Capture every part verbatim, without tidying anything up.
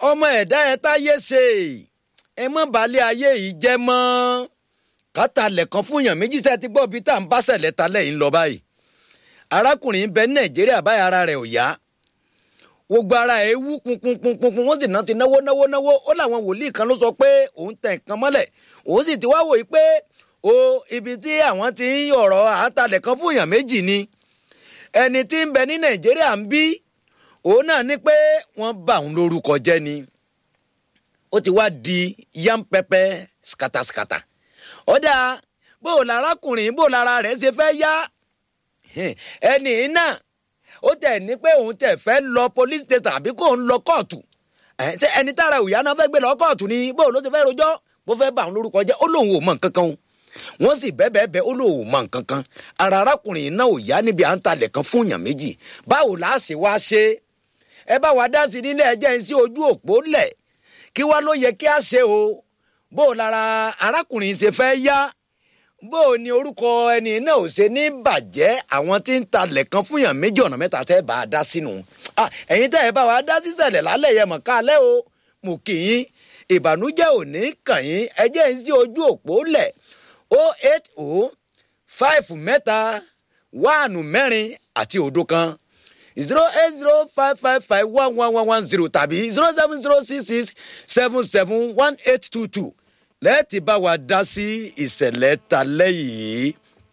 ọmọ ẹ̀dá ẹ táyé ṣe ẹ mọ́ balẹ̀ ayé yìí jẹ́ mọ́ kátàlẹ̀ kan fún yàn méjì tẹ́ ti gbọ́ bí tá à ń bá ṣẹlẹ̀ talẹ̀ yìí ń lọ báyìí arákùnrin ń bẹ ní nàìjíríà báyìí ara rẹ̀ ò yá gbogbo ara ẹ̀ wú punpunpunpun wọ́n sì náà ti náwó náwó náwó ó láwọn wòlíì kan ló sọ pé òun tẹ̀ nǹkan mọ́lẹ̀ òun sì ti wá wòye pé o ibi tí àwọn ti ń ọ̀rọ̀ àtàlẹ̀ kan fún yàn méjì ni ẹni tí ń bẹ ní nàìjíríà ń bí òun náà ní pé wọ́n bà òun lórúkọ jẹ́ ni ó ti wá di yam pẹpẹ skataskata ọ̀dà bó o lárakùnrin bó o lára rẹ̀ ṣe fẹ́ yá ẹni náà ó tẹ̀ ní pé òun tẹ̀ fẹ́ lọ police station àbí kò ń lọ kóòtù ẹni tára òyà náà fẹ́ gbé lọ kóòtù ni bó o ló ti fẹ́ rojọ́ bó fẹ́ bà òun lórúkọ jẹ́ ó lóun ò mọ nǹkan kan o wọ́n sì bẹ́ẹ̀ bẹ́ẹ̀ ó lóun ò mọ nǹkan kan ara arákùnrin náà ò yá níbi à ń talẹ̀ kan fún yàn méjì báwo la ṣe wá ṣe ẹ bá wa dá sí nílé ẹjẹ́ ń sí ojú òpó lẹ̀ kí wá ló yẹ kí a ṣe o bó o lára arákùnrin ṣe fẹ́ yá bó o ní orúkọ ẹni náà ò ṣe ní bàjẹ́ àwọn tí ń talẹ̀ kan fún yàn méjì ọ̀nà mẹ́ta tẹ́ bá a dá sínú ẹ̀yin tẹ́ ẹ bá wa dá sísẹ̀lẹ̀ lálẹ́ yẹn mọ̀ kálẹ́ o mò kì í ìbànújẹ́ ò ní kàn yín ẹjẹ́ ń sí ojú òpó lẹ̀ o eight o five mẹ́ta one mẹ́rin àti òdo kan zero eight zero five five five one one one one zero tàbí zero seven zero six six seven seven one eight two two lẹ́ẹ̀tì bá wa dá sí ìṣẹ̀lẹ̀ talẹ́ yìí.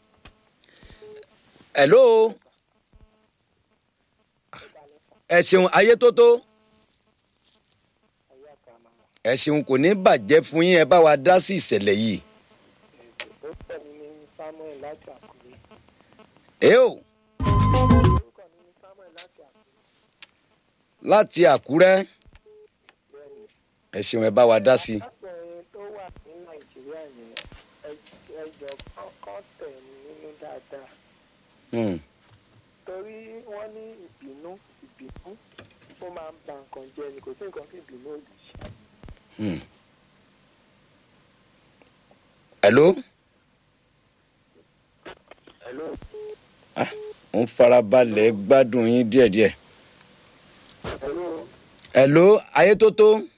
hello ẹ ṣeun ayé tó tó ẹ ṣeun kò ní bàjẹ́ fún yín ẹ bá wa dá sí ìṣẹ̀lẹ̀ yìí. ẹ o láti Àkúrẹ́ ẹ ṣeun ẹ bá wa dá sí. torí wọ́n ní ìbínú ìbínú ó máa ń ba nǹkan jẹ́ ni kò sí nǹkan tí ìbínú ò lè ṣe. hello. hello. ah mo ń farabalẹ̀ gbádùn yín díẹ̀díẹ̀. hello. hello ayé tó tó.